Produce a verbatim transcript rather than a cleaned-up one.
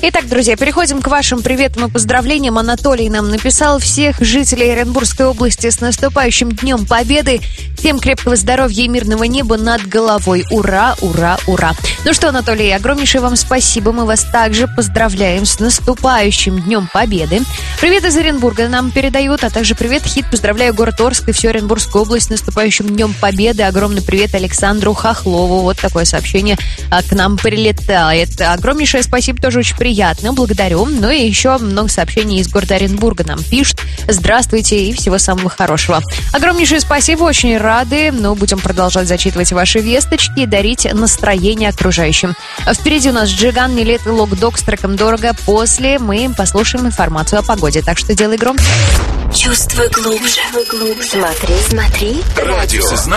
Итак, друзья, переходим к вашим приветам и поздравлениям. Анатолий нам написал: всех жителей Оренбургской области с наступающим Днем Победы. Всем крепкого здоровья и мирного неба над головой. Ура, ура, ура. Ну что, Анатолий, огромнейшее вам спасибо. Мы вас также поздравляем с наступающим Днем Победы. Привет из Оренбурга нам передают, а также привет, Хит. Поздравляю город Орск и всю Оренбургскую область с наступающим Днем Победы. Огромный привет Александру Хохлову. Вот такое сообщение к нам прилетает. Огромнейшее спасибо, тоже очень приятно. Благодарю. Ну и еще много сообщений из города Оренбурга нам пишут. Здравствуйте и всего самого хорошего. Огромнейшее спасибо, очень рады. Ну, будем продолжать зачитывать ваши весточки и дарить настроение окружающим. Впереди у нас Джиган, Нилет и Локдог с треком «Дорого». После мы послушаем информацию о погоде. Так что делай громче. Чувствуй глубже. Смотри, смотри. Радио.